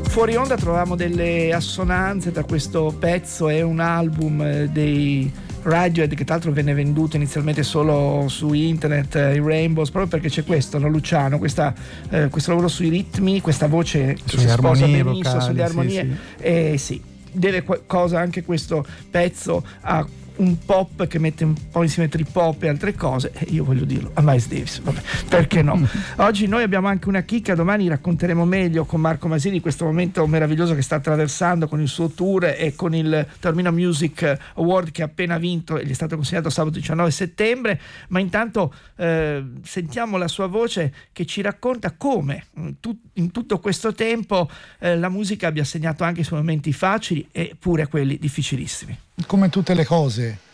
Fuori onda trovavamo delle assonanze tra questo pezzo e un album dei Radiohead, che tra l'altro venne venduto inizialmente solo su internet, i Rainbows, proprio perché c'è questo, no, Luciano, questo lavoro sui ritmi, questa voce che si sposa benissimo vocali, sulle armonie, sì. Sì, deve qualcosa anche questo pezzo a un pop che mette un po' insieme trip hop e altre cose, e io voglio dirlo a Miles Davis, vabbè, perché no. Oggi noi abbiamo anche una chicca, domani racconteremo meglio con Marco Masini questo momento meraviglioso che sta attraversando con il suo tour e con il Taormina Music Award che ha appena vinto e gli è stato consegnato sabato 19 settembre, ma intanto sentiamo la sua voce che ci racconta come in tutto questo tempo la musica abbia segnato anche i suoi momenti facili e pure quelli difficilissimi. Come tutte le cose,